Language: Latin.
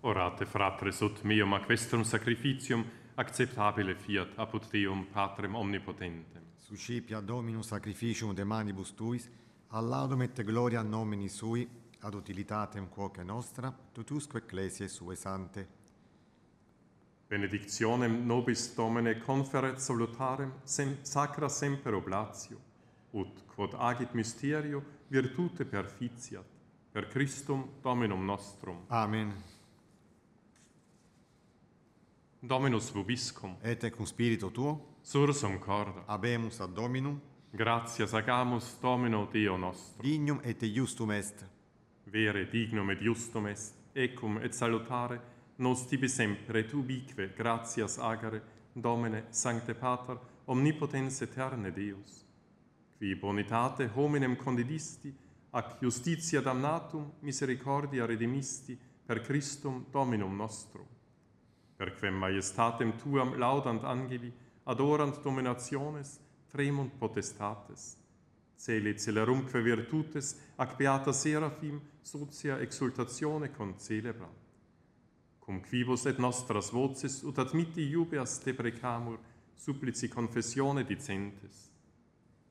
Orate, fratres, ut meum ac vestrum sacrificium acceptabile fiat apud Deum Patrem omnipotentem. Suscipia Dominus sacrificium de manibus tuis, ad laudum et gloria nomini sui, ad utilitatem quoque nostra, tutusque ecclesiae sue sante. Benedictionem nobis Domine conferet salutarem sacra semper oblatio, ut quod agit mysterio virtute perficiat, per Christum Dominum nostrum. Amen. Dominus vobiscum, Et cum spiritu tuo, sursum corda. habemus ad Dominum, Gratias agamus Domino Deo nostro. dignum et justum est. Vere dignum et justum est, ecum et salutare, nos tibi sempre et ubique gratias agere, Domine, Sancte Pater, omnipotens eterne Deus, qui bonitate hominem condidisti, ac justitia damnatum misericordia redemisti, per Christum Dominum nostrum. Per quem majestatem tuam laudant angeli, adorant dominationes, tremunt potestates. Celi celerumque virtutes, ac beata seraphim, socia exultatione concelebrant. Cum quibus et nostras voces, ut admitti iubeas deprecamur, supplici confessione dicentes.